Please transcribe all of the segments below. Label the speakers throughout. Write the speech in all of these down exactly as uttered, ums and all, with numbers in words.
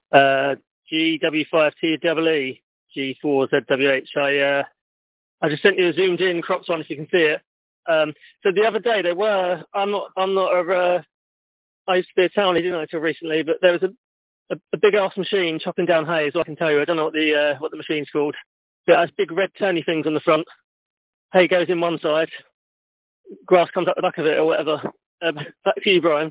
Speaker 1: Uh, G W five T W E, G four Z W H. I, uh, I just sent you a zoomed in cropped one if you can see it. Um, so the other day there were, I'm not, I'm not a, uh, I used to be a townie, didn't I, until recently, but there was a, a, a big ass machine chopping down hay, so I can tell you. I don't know what the, uh, what the machine's called. But it has big red turny things on the front. Hay goes in one side, grass comes up the back of it or whatever. Um, back to you, Brian.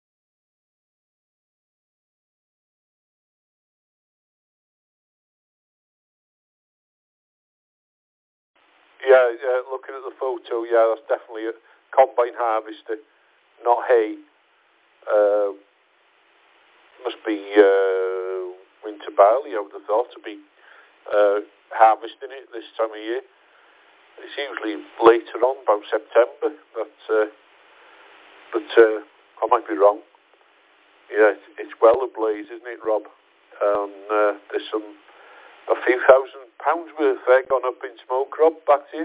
Speaker 2: Yeah, yeah, looking at the photo, yeah, that's definitely a combine harvester, not hay. Uh, must be uh, winter barley, I would have thought, to be uh, harvesting it this time of year. It's usually later on, about September, but, uh, but uh, I might be wrong. Yeah, it's, it's well ablaze, isn't it, Rob? Um, uh, there's some a few thousand pounds worth there gone up in smoke, Rob. Back to you.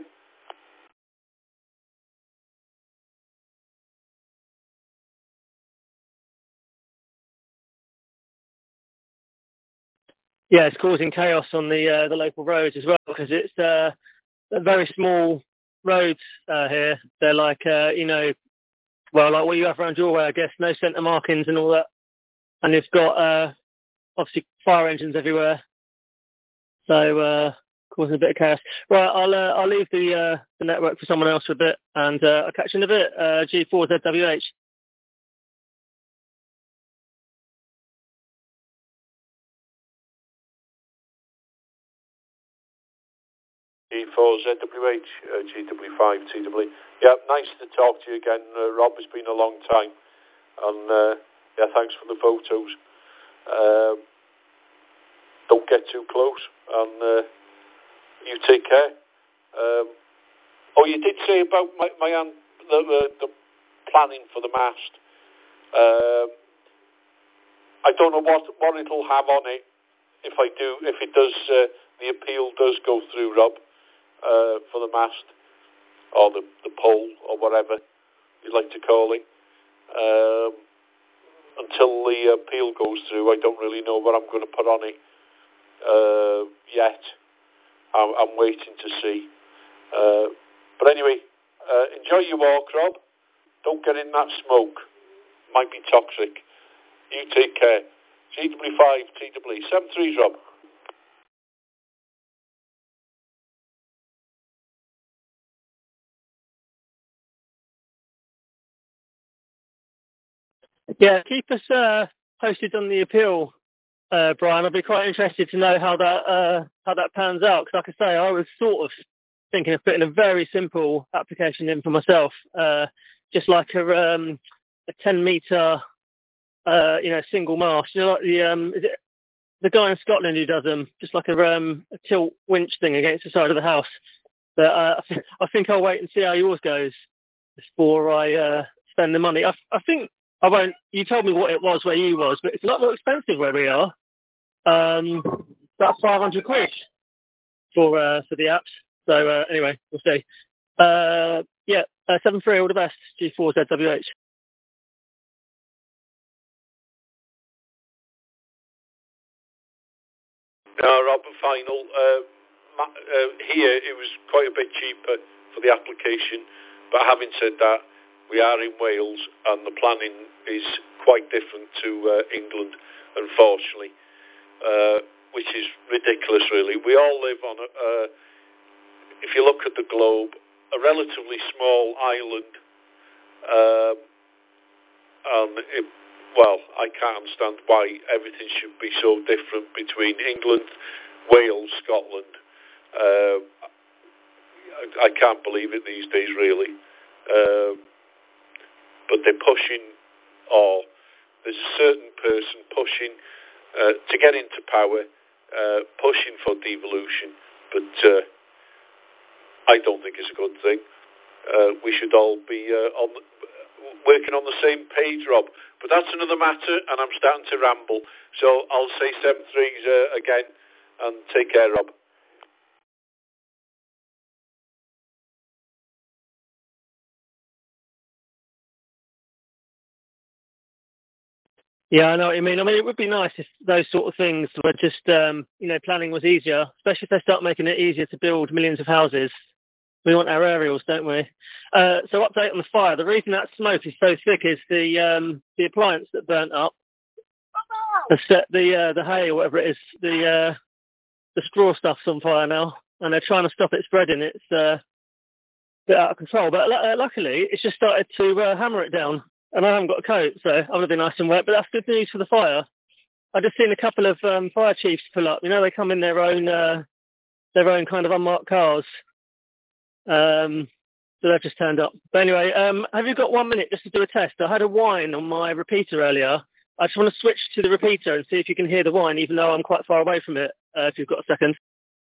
Speaker 1: Yeah, it's causing chaos on the uh, the local roads as well because it's uh, very small roads uh, here. They're like uh, you know, well, like what you have around your way, I guess. No centre markings and all that, and it's got uh, obviously fire engines everywhere. So uh, causing a bit of chaos. Right, I'll uh, I'll leave the uh, the network for someone else for a bit, and uh, I'll catch you in a bit. Uh, G four Z W H.
Speaker 2: G four Z W H, uh, G W five T W. Yeah, nice to talk to you again, uh, Rob. It's been a long time, and uh, yeah, thanks for the photos. Um, don't get too close, and uh, you take care. Um, oh, you did say about my, my aunt, the, the, the planning for the mast. Um, I don't know what what it'll have on it if I do, if it does, uh, the appeal does go through, Rob, uh, for the mast or the the pole or whatever you like to call it. Um, until the appeal goes through, I don't really know what I'm going to put on it uh, yet. I'm, I'm waiting to see. Uh, but anyway, uh, enjoy your walk, Rob. Don't get in that smoke. Might be toxic. You take care. G W five T W, seven threes, Rob.
Speaker 1: Yeah, keep us uh, posted on the appeal, uh, Brian. I'd be quite interested to know how that uh, how that pans out. Because, like I say, I was sort of thinking of putting a very simple application in for myself, uh, just like a um, a ten meter, uh, you know, single mast. You know, like the um, is it the guy in Scotland who does them, just like a, um, a tilt winch thing against the side of the house. But uh, I, th- I think I'll wait and see how yours goes before I uh, spend the money. I, I think I won't. You told me what it was where you was, but it's a lot more expensive where we are. Um, about five hundred quid for uh, for the apps. So uh, anyway, we'll see. Uh, yeah, uh, seven three. All the best. G four Z W H.
Speaker 2: No, Rob, final. Uh, ma- uh, here, it was quite a bit cheaper for the application. But having said that, we are in Wales, and the planning is quite different to uh, England, unfortunately, uh, which is ridiculous, really. We all live on, a, uh, if you look at the globe, a relatively small island. Um, and it, well, I can't understand why everything should be so different between England, Wales, Scotland. Uh, I, I can't believe it these days, really. Uh, but they're pushing, or there's a certain person pushing uh, to get into power, uh, pushing for devolution, but uh, I don't think it's a good thing. Uh, we should all be uh, on the, working on the same page, Rob. But that's another matter, and I'm starting to ramble. So I'll say seven threes uh, again, and take care, Rob.
Speaker 1: Yeah, I know what you mean. I mean, it would be nice if those sort of things were just, um, you know, planning was easier, especially if they start making it easier to build millions of houses. We want our aerials, don't we? Uh, so update on the fire. The reason that smoke is so thick is the um, the appliance that burnt up has set the uh, the hay or whatever it is, the uh, the straw stuff's on fire now, and they're trying to stop it spreading. It's uh, a bit out of control, but uh, luckily it's just started to uh, hammer it down, and I haven't got a coat, so I would have been nice and wet. But that's good news for the fire. I just seen a couple of um, fire chiefs pull up. You know, they come in their own uh, their own kind of unmarked cars. Um, so they've just turned up. But anyway, um, have you got one minute just to do a test? I had a whine on my repeater earlier. I just want to switch to the repeater and see if you can hear the whine, even though I'm quite far away from it, uh, if you've got a second.